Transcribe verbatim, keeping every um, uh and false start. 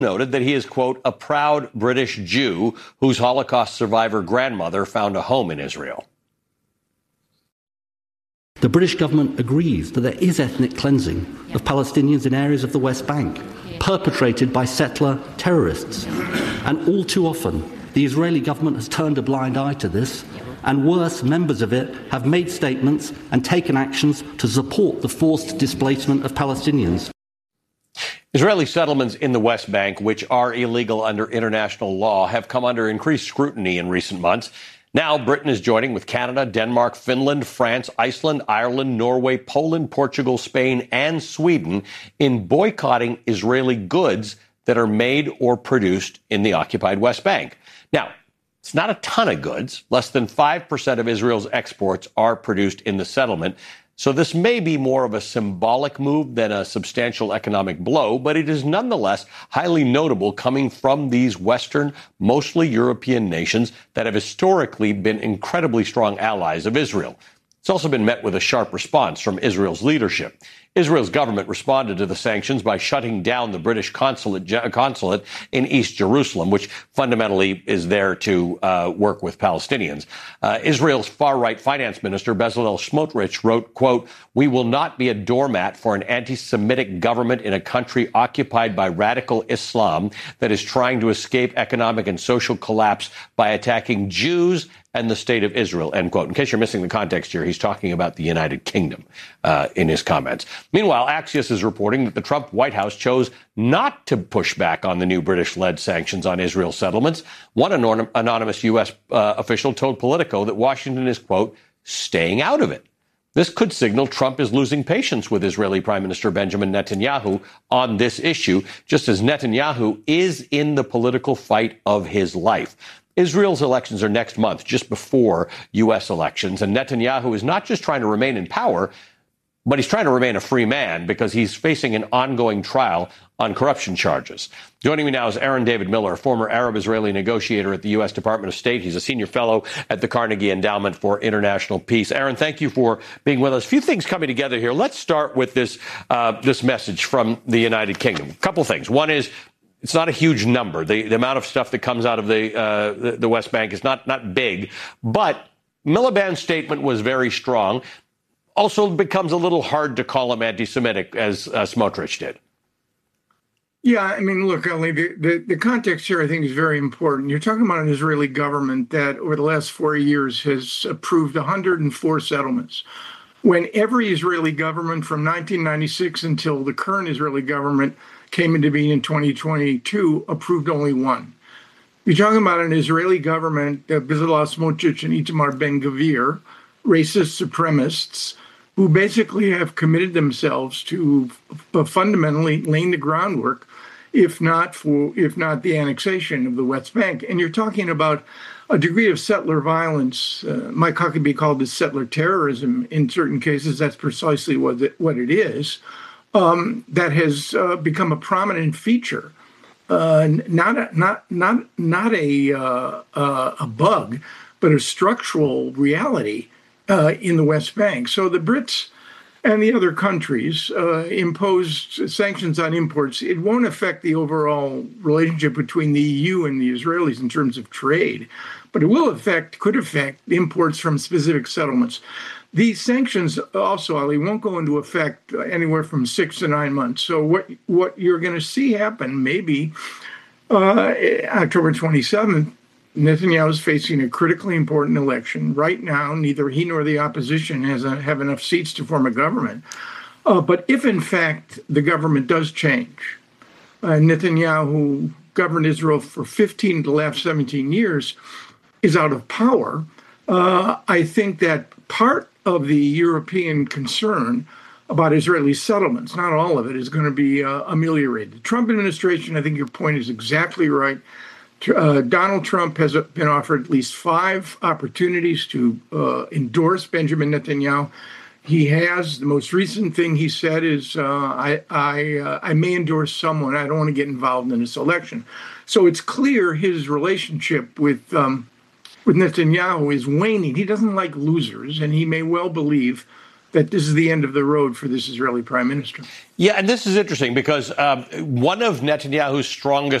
noted that he is, quote, a proud British Jew whose Holocaust survivor grandmother found a home in Israel. The British government agrees that there is ethnic cleansing of Palestinians in areas of the West Bank, perpetrated by settler terrorists. And all too often, the Israeli government has turned a blind eye to this, and worse, members of it have made statements and taken actions to support the forced displacement of Palestinians. Israeli settlements in the West Bank, which are illegal under international law, have come under increased scrutiny in recent months. Now, Britain is joining with Canada, Denmark, Finland, France, Iceland, Ireland, Norway, Poland, Portugal, Spain, and Sweden in boycotting Israeli goods that are made or produced in the occupied West Bank. Now, it's not a ton of goods. Less than five percent of Israel's exports are produced in the settlement. So this may be more of a symbolic move than a substantial economic blow, but it is nonetheless highly notable coming from these Western, mostly European nations that have historically been incredibly strong allies of Israel. It's also been met with a sharp response from Israel's leadership. Israel's government responded to the sanctions by shutting down the British consulate, consulate in East Jerusalem, which fundamentally is there to uh, work with Palestinians. Uh, Israel's far-right finance minister, Bezalel Smotrich, wrote, quote, "We will not be a doormat for an anti-Semitic government in a country occupied by radical Islam that is trying to escape economic and social collapse by attacking Jews and the state of Israel," end quote. In case you're missing the context here, he's talking about the United Kingdom uh, in his comments. Meanwhile, Axios is reporting that the Trump White House chose not to push back on the new British-led sanctions on Israel settlements. One anon- anonymous U S uh, official told Politico that Washington is, quote, staying out of it. This could signal Trump is losing patience with Israeli Prime Minister Benjamin Netanyahu on this issue, just as Netanyahu is in the political fight of his life. Israel's elections are next month, just before U S elections, and Netanyahu is not just trying to remain in power, but he's trying to remain a free man because he's facing an ongoing trial on corruption charges. Joining me now is Aaron David Miller, former Arab-Israeli negotiator at the U S Department of State. He's a senior fellow at the Carnegie Endowment for International Peace. Aaron, thank you for being with us. A few things coming together here. Let's start with this uh, this message from the United Kingdom. A couple things. One is, it's not a huge number. The, the amount of stuff that comes out of the, uh, the the West Bank is not not big, but Miliband's statement was very strong. Also becomes a little hard to call him anti-Semitic, as uh, Smotrich did. Yeah, I mean, look, Ali, the, the, the context here, I think, is very important. You're talking about an Israeli government that over the last four years has approved one hundred four settlements, when every Israeli government from nineteen ninety-six until the current Israeli government came into being in twenty twenty-two approved only one. You're talking about an Israeli government, uh, Bezalel Smotrich and Itamar Ben-Gvir, racist supremacists, who basically have committed themselves to uh, fundamentally laying the groundwork, if not for, if not the annexation of the West Bank. And you're talking about a degree of settler violence, uh, might be called as settler terrorism in certain cases. That's precisely what it, what it is. Um, that has uh, become a prominent feature, uh, not a, not not not a uh, uh, a bug, but a structural reality uh, in the West Bank. So the Brits and the other countries uh, imposed sanctions on imports. It won't affect the overall relationship between the E U and the Israelis in terms of trade, but it will affect, could affect imports from specific settlements. These sanctions also, Ali, won't go into effect anywhere from six to nine months. So what what you're going to see happen, maybe uh, October twenty-seventh, Netanyahu is facing a critically important election. Right now, neither he nor the opposition has a, have enough seats to form a government. Uh, but if, in fact, the government does change, uh, Netanyahu, who governed Israel for fifteen to the last seventeen years, is out of power, uh, I think that part of the European concern about Israeli settlements, not all of it, is going to be uh, ameliorated. The Trump administration, I think your point is exactly right. Uh, Donald Trump has been offered at least five opportunities to uh, endorse Benjamin Netanyahu. He has. The most recent thing he said is, uh, I I, uh, I may endorse someone. I don't want to get involved in this election. So it's clear his relationship with um, with Netanyahu is waning. He doesn't like losers, and he may well believe that this is the end of the road for this Israeli prime minister. Yeah, and this is interesting because um, one of Netanyahu's strongest